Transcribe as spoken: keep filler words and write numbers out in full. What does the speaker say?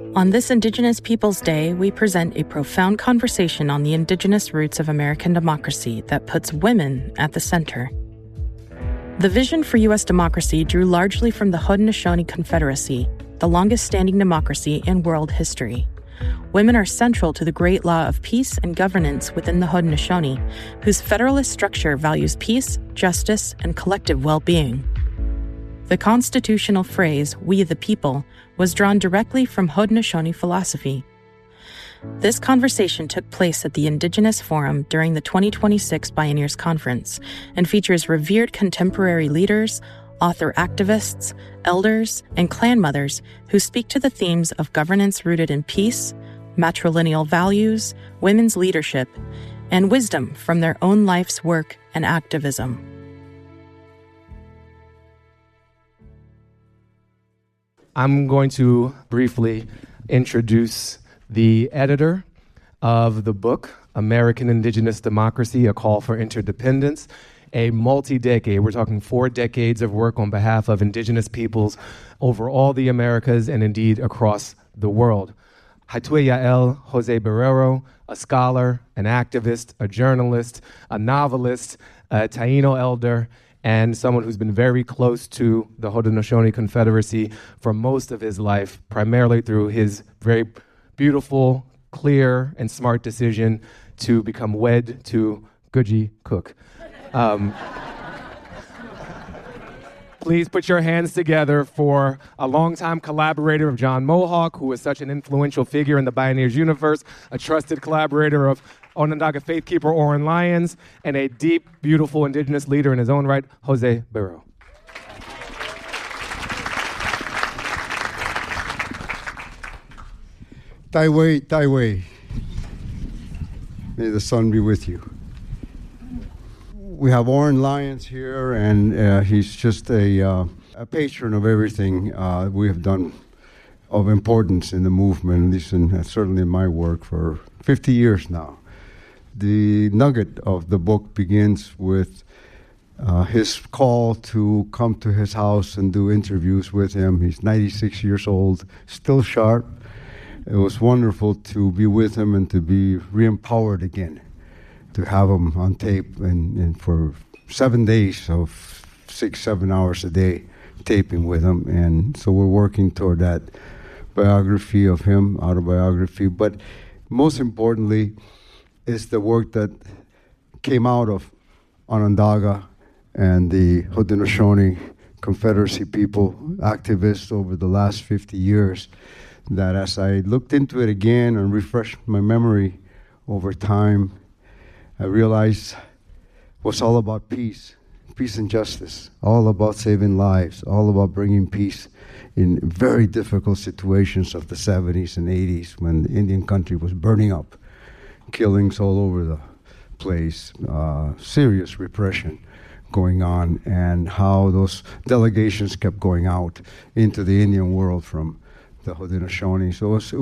On this Indigenous Peoples Day, we present a profound conversation on the indigenous roots of American democracy that puts women at the center. The vision for U S democracy drew largely from the Haudenosaunee Confederacy, the longest-standing democracy in world history. Women are central to the great law of peace and governance within the Haudenosaunee, whose federalist structure values peace, justice, and collective well-being. The constitutional phrase, "We the people," was drawn directly from Haudenosaunee philosophy. This conversation took place at the Indigenous Forum during the twenty twenty-six Bioneers Conference and features revered contemporary leaders, author activists, elders, and clan mothers who speak to the themes of governance rooted in peace, matrilineal values, women's leadership, and wisdom from their own life's work and activism. I'm going to briefly introduce the editor of the book, American Indigenous Democracy, A Call for Interdependence, a multi-decade, we're talking four decades of work on behalf of indigenous peoples over all the Americas and indeed across the world. Haitue Yael Jose Barrero, a scholar, an activist, a journalist, a novelist, a Taino elder, and someone who's been very close to the Haudenosaunee Confederacy for most of his life, primarily through his very beautiful, clear, and smart decision to become wed to Guji Cook. Um, please put your hands together for a longtime collaborator of John Mohawk, who is such an influential figure in the Bioneers universe, a trusted collaborator of Onondaga Faithkeeper Oren Lyons, and a deep, beautiful indigenous leader in his own right, Jose Barrero. Taiwei, Taiwei. May the sun be with you. We have Oren Lyons here, and uh, he's just a, uh, a patron of everything uh, we have done of importance in the movement, at least in, uh, certainly in my work, for fifty years now. The nugget of the book begins with uh, his call to come to his house and do interviews with him. He's ninety-six years old, still sharp. It was wonderful to be with him and to be re-empowered again, to have him on tape and, and for seven days of six, seven hours a day taping with him. And so we're working toward that biography of him, autobiography. But most importantly, is the work that came out of Onondaga and the Haudenosaunee Confederacy people, activists over the last fifty years, that as I looked into it again and refreshed my memory over time, I realized it was all about peace, peace and justice, all about saving lives, all about bringing peace in very difficult situations of the seventies and eighties when the Indian country was burning up. Killings all over the place, uh, serious repression going on, and how those delegations kept going out into the Indian world from the Haudenosaunee. So it was,